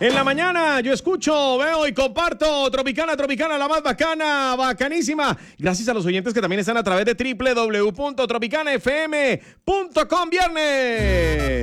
En la mañana yo escucho, veo y comparto Tropicana, la más bacana, bacanísima. Gracias a los oyentes que también están a través de www.tropicanafm.com. Viernes.